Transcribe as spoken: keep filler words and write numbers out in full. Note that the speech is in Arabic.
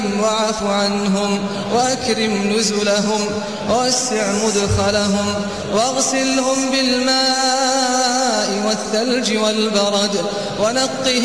واعف عنهم وأكرم نزلهم ووسع مدخلهم واغسلهم بالماء والثلج والبرد ونقهم